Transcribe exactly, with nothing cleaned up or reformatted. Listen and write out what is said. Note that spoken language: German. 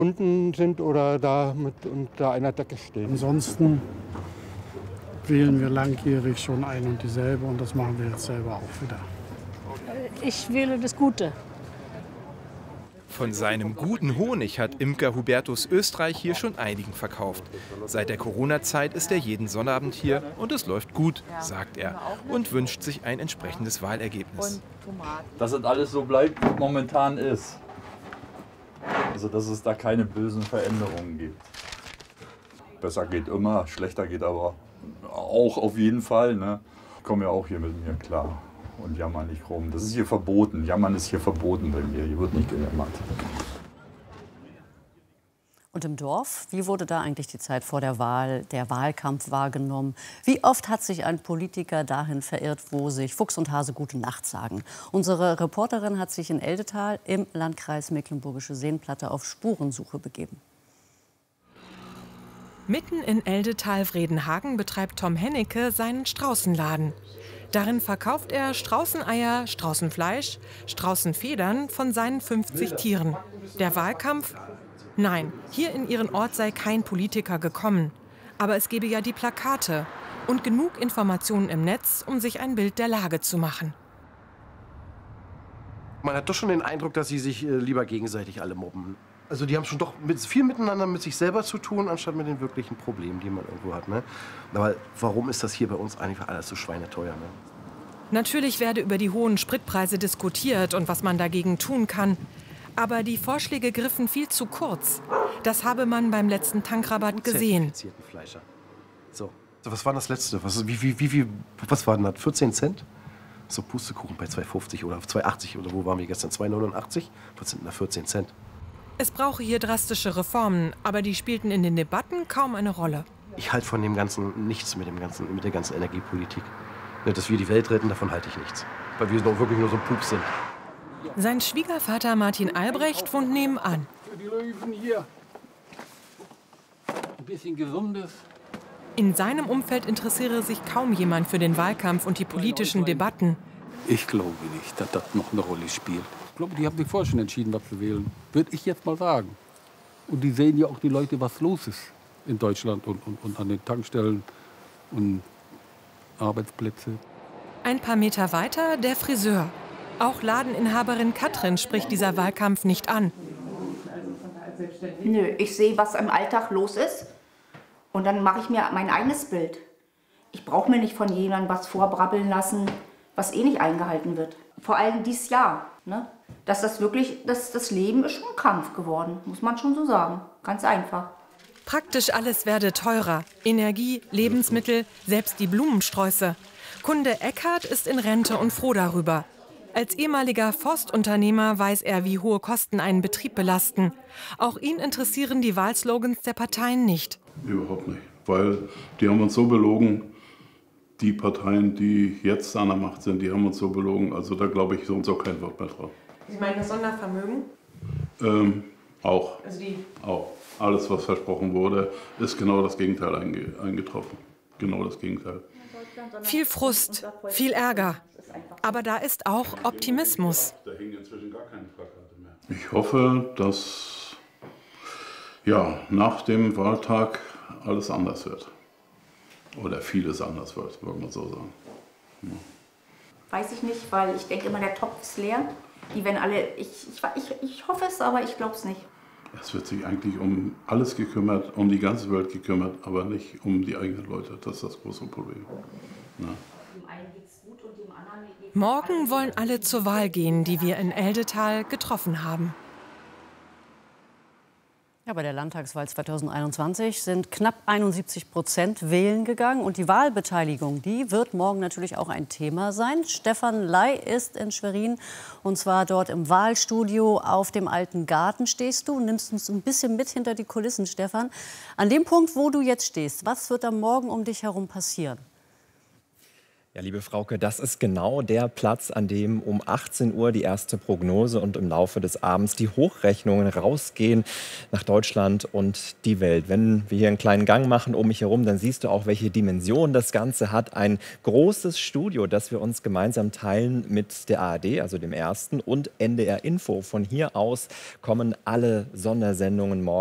unten sind oder da mit unter einer Decke stehen. Ansonsten wählen wir langjährig schon ein und dieselbe und das machen wir jetzt selber auch wieder. Ich wähle das Gute. Von seinem guten Honig hat Imker Hubertus Österreich hier schon einigen verkauft. Seit der Corona-Zeit ist er jeden Sonnabend hier und es läuft gut, sagt er, und wünscht sich ein entsprechendes Wahlergebnis. Dass es alles so bleibt, wie es momentan ist. Also dass es da keine bösen Veränderungen gibt. Besser geht immer, schlechter geht aber auch auf jeden Fall. Ne? Ich komme ja auch hier mit mir klar. Und jammern nicht rum. Das ist hier verboten. Jammern ist hier verboten bei mir. Hier wird nicht gejammert. Und im Dorf, wie wurde da eigentlich die Zeit vor der Wahl, der Wahlkampf wahrgenommen? Wie oft hat sich ein Politiker dahin verirrt, wo sich Fuchs und Hase gute Nacht sagen? Unsere Reporterin hat sich in Eldetal im Landkreis Mecklenburgische Seenplatte auf Spurensuche begeben. Mitten in Eldetal-Vredenhagen betreibt Tom Hennecke seinen Straußenladen. Darin verkauft er Straußeneier, Straußenfleisch, Straußenfedern von seinen fünfzig Tieren. Der Wahlkampf? Nein, hier in ihren Ort sei kein Politiker gekommen. Aber es gebe ja die Plakate und genug Informationen im Netz, um sich ein Bild der Lage zu machen. Man hat doch schon den Eindruck, dass sie sich äh, lieber gegenseitig alle mobben. Also die haben schon doch mit, viel miteinander mit sich selber zu tun, anstatt mit den wirklichen Problemen, die man irgendwo hat. Ne? Aber warum ist das hier bei uns eigentlich alles so schweineteuer? Ne? Natürlich werde über die hohen Spritpreise diskutiert und was man dagegen tun kann. Aber die Vorschläge griffen viel zu kurz. Das habe man beim letzten Tankrabatt gesehen. So, was war das letzte? Was, wie, wie, wie, wie, was war denn das? vierzehn Cent? So Pustekuchen bei zwei fünfzig oder zwei achtzig oder wo waren wir gestern? zwei neunundachtzig? Was sind denn da vierzehn Cent? Es brauche hier drastische Reformen, aber die spielten in den Debatten kaum eine Rolle. Ich halte von dem Ganzen nichts mit, dem ganzen, mit der ganzen Energiepolitik. Dass wir die Welt retten, davon halte ich nichts. Weil wir doch wirklich nur so Pups sind. Sein Schwiegervater Martin Albrecht wohnt nebenan. Für die Löwen hier. Ein bisschen Gesundes. In seinem Umfeld interessiere sich kaum jemand für den Wahlkampf und die politischen Debatten. Ich glaube nicht, dass das noch eine Rolle spielt. Ich glaube, die haben sich vorher schon entschieden, was zu wählen. Würde ich jetzt mal sagen. Und die sehen ja auch die Leute, was los ist in Deutschland und, und, und an den Tankstellen und Arbeitsplätze. Ein paar Meter weiter der Friseur. Auch Ladeninhaberin Katrin spricht dieser Wahlkampf nicht an. Nö, ich sehe, was im Alltag los ist und dann mache ich mir mein eigenes Bild. Ich brauche mir nicht von jemandem was vorbrabbeln lassen, was eh nicht eingehalten wird. Vor allem dieses Jahr. Ne? Dass das wirklich, das, das Leben ist schon ein Kampf geworden, muss man schon so sagen. Ganz einfach. Praktisch alles werde teurer. Energie, Lebensmittel, selbst die Blumensträuße. Kunde Eckhardt ist in Rente und froh darüber. Als ehemaliger Forstunternehmer weiß er, wie hohe Kosten einen Betrieb belasten. Auch ihn interessieren die Wahlslogans der Parteien nicht. Überhaupt nicht, weil die haben uns so belogen. Die Parteien, die jetzt an der Macht sind, die haben uns so belogen. Also da glaube ich so und so kein Wort mehr drauf. Sie meinen das Sondervermögen? Ähm, auch. Also die auch. Alles, was versprochen wurde, ist genau das Gegenteil einge eingetroffen. Genau das Gegenteil. Viel Frust, viel Ärger. Aber da ist auch Optimismus. Da hängen inzwischen gar keine Plakate mehr. Ich hoffe, dass ja, nach dem Wahltag alles anders wird. Oder vieles anders wird, würde man so sagen. Ja. Weiß ich nicht, weil ich denke immer, der Topf ist leer. Die werden alle, ich, ich, ich, ich hoffe es, aber ich glaube es nicht. Es wird sich eigentlich um alles gekümmert, um die ganze Welt gekümmert, aber nicht um die eigenen Leute. Das ist das große Problem. Ja. Morgen wollen alle zur Wahl gehen, die wir in Eldetal getroffen haben. Ja, bei der Landtagswahl zweitausendeinundzwanzig sind knapp einundsiebzig Prozent wählen gegangen. Und die Wahlbeteiligung, die wird morgen natürlich auch ein Thema sein. Stefan Ley ist in Schwerin, und zwar dort im Wahlstudio auf dem Alten Garten stehst du. Nimmst uns ein bisschen mit hinter die Kulissen, Stefan. An dem Punkt, wo du jetzt stehst, was wird am Morgen um dich herum passieren? Ja, liebe Frauke, das ist genau der Platz, an dem um achtzehn Uhr die erste Prognose und im Laufe des Abends die Hochrechnungen rausgehen nach Deutschland und die Welt. Wenn wir hier einen kleinen Gang machen um mich herum, dann siehst du auch, welche Dimension das Ganze hat. Ein großes Studio, das wir uns gemeinsam teilen mit der A R D, also dem Ersten, und N D R Info. Von hier aus kommen alle Sondersendungen morgen.